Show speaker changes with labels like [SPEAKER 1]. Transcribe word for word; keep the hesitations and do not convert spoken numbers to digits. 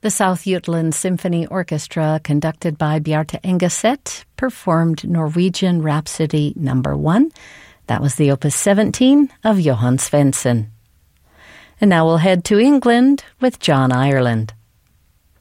[SPEAKER 1] The South Jutland Symphony Orchestra, conducted by Bjarte Engeset, performed Norwegian Rhapsody Number One. That was the Opus seventeen of Johann Svensson. And now we'll head to England with John Ireland.